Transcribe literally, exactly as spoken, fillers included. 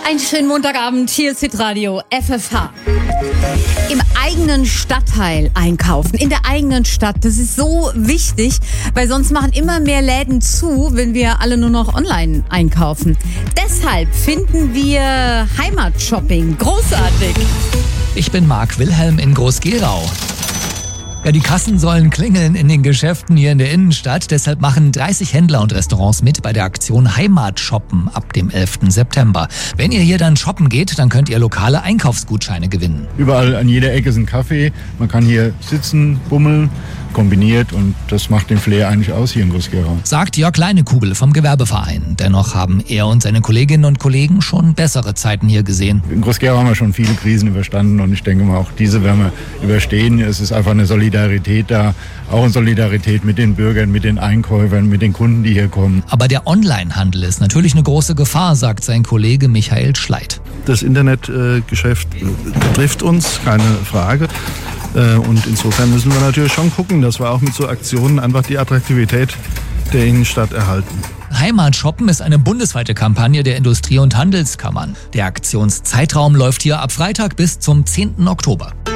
Einen schönen Montagabend, hier ist Hitradio F F H. Im eigenen Stadtteil einkaufen, in der eigenen Stadt, das ist so wichtig, weil sonst machen immer mehr Läden zu, wenn wir alle nur noch online einkaufen. Deshalb finden wir Heimatshopping großartig. Ich bin Marc Wilhelm in Groß-Gerau. Ja, die Kassen sollen klingeln in den Geschäften hier in der Innenstadt. Deshalb machen dreißig Händler und Restaurants mit bei der Aktion Heimatshoppen ab dem elften September. Wenn ihr hier dann shoppen geht, dann könnt ihr lokale Einkaufsgutscheine gewinnen. Überall an jeder Ecke ist ein Café. Man kann hier sitzen, bummeln, kombiniert, und das macht den Flair eigentlich aus hier in Groß-Gerau. Sagt Jörg Leinekugel vom Gewerbeverein. Dennoch haben er und seine Kolleginnen und Kollegen schon bessere Zeiten hier gesehen. In Groß-Gerau haben wir schon viele Krisen überstanden, und ich denke mal, auch diese werden wir überstehen. Es ist einfach eine Solidarität da, auch eine Solidarität mit den Bürgern, mit den Einkäufern, mit den Kunden, die hier kommen. Aber der Onlinehandel ist natürlich eine große Gefahr, sagt sein Kollege Michael Schleit. Das Internetgeschäft trifft uns, keine Frage. Und insofern müssen wir natürlich schon gucken, dass wir auch mit so Aktionen einfach die Attraktivität der Innenstadt erhalten. Heimatshoppen ist eine bundesweite Kampagne der Industrie- und Handelskammern. Der Aktionszeitraum läuft hier ab Freitag bis zum zehnten Oktober.